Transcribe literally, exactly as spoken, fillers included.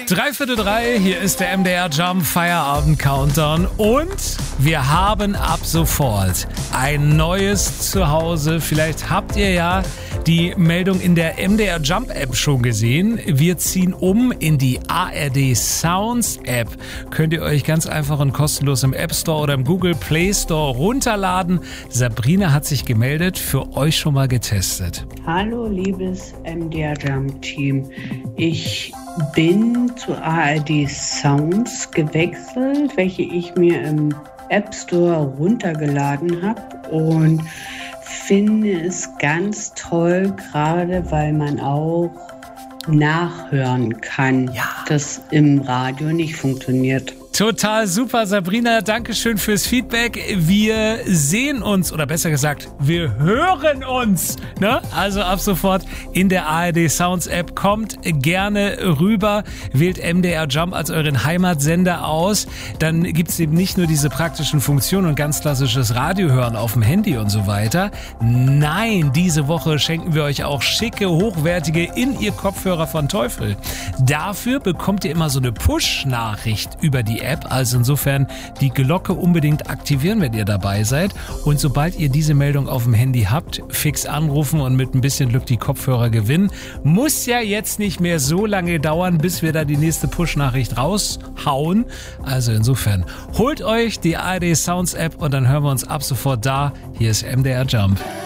Dreiviertel drei, hier ist der M D R Jump Feierabend Countdown und wir haben ab sofort ein neues Zuhause. Vielleicht habt ihr ja die Meldung in der M D R Jump App schon gesehen. Wir ziehen um in die A R D Sounds App. Könnt ihr euch ganz einfach und kostenlos im App Store oder im Google Play Store runterladen. Sabrina hat sich gemeldet, für euch schon mal getestet. Hallo liebes M D R Jump Team. Ich bin zu A R D Sounds gewechselt, welche ich mir im App Store runtergeladen habe und finde es ganz toll, gerade weil man auch nachhören kann, ja, das im Radio nicht funktioniert. Total super, Sabrina. Dankeschön fürs Feedback. Wir sehen uns, oder besser gesagt, wir hören uns. Ne? Also ab sofort in der A R D Sounds App. Kommt gerne rüber. Wählt M D R Jump als euren Heimatsender aus. Dann gibt's eben nicht nur diese praktischen Funktionen und ganz klassisches Radiohören auf dem Handy und so weiter. Nein, diese Woche schenken wir euch auch schicke, hochwertige In-Ear-Kopfhörer von Teufel. Dafür bekommt ihr immer so eine Push-Nachricht über die App, also insofern die Glocke unbedingt aktivieren, wenn ihr dabei seid. Und sobald ihr diese Meldung auf dem Handy habt, fix anrufen und mit ein bisschen Glück die Kopfhörer gewinnen. Muss ja jetzt nicht mehr so lange dauern, bis wir da die nächste Push-Nachricht raushauen. Also insofern, holt euch die A R D Sounds App und dann hören wir uns ab sofort da. Hier ist M D R Jump.